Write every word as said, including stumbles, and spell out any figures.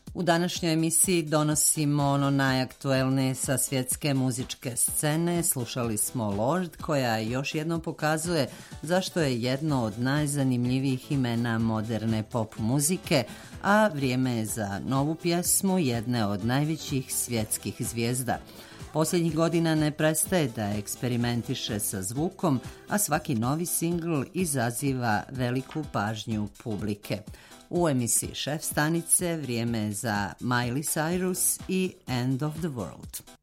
U današnjoj emisiji donosimo ono najaktuelnije sa svjetske muzičke scene. Slušali smo Lorde, koja još jednom pokazuje zašto je jedno od najzanimljivijih imena moderne pop muzike, a vrijeme je za novu pjesmu jedne od najvećih svjetskih zvijezda. Posljednjih godina ne prestaje da eksperimentiše sa zvukom, a svaki novi singl izaziva veliku pažnju publike. U emisiji Šef stanice vrijeme je za Miley Cyrus i End of the World.